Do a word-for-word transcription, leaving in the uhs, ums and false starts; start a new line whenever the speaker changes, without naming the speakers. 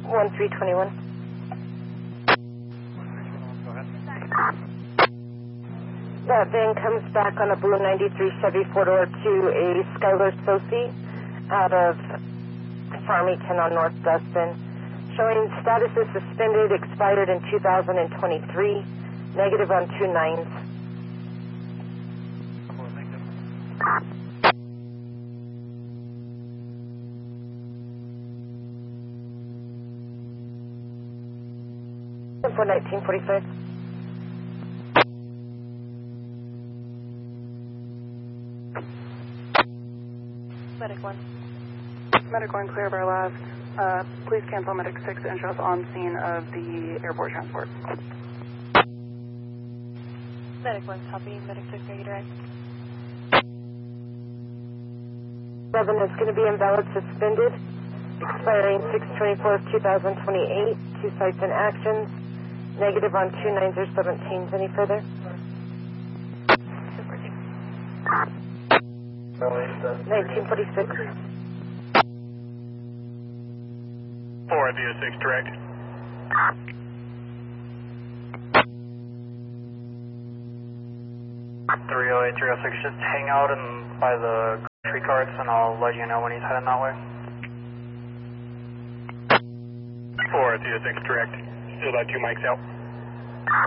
one three two one.
Go ahead.
That van comes back on a blue ninety-three Chevy four-door to a Skylar Sosi out of Farmington on North Dustin. Showing status is suspended, expired in two thousand twenty-three, negative on two nines. For nineteen forty-five.
Medic one. Medic one, clear of our last. Uh, please cancel Medic six and show us on scene of the airport transport. Medic one, copy. Medic six, are you direct?
seven is going to be invalid, suspended, expiring six twenty-four of two thousand twenty-eight. Two sites in actions, negative on two nines or seventeens. Any further? nineteen forty-six.
four three oh six, direct. three oh eight, three oh six, just hang out and by the tree carts and I'll let you know when he's heading that way. four three oh six, direct. Still got two mics out.